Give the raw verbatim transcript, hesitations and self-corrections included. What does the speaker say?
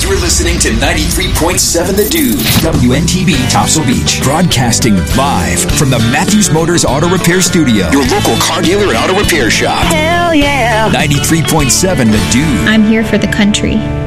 You're listening to ninety-three point seven The Dude, W N T B Topsail Beach, broadcasting live from the Matthews Motors Auto Repair Studio, your local car dealer and auto repair shop. Hell yeah. ninety-three point seven The Dude. I'm here for the country.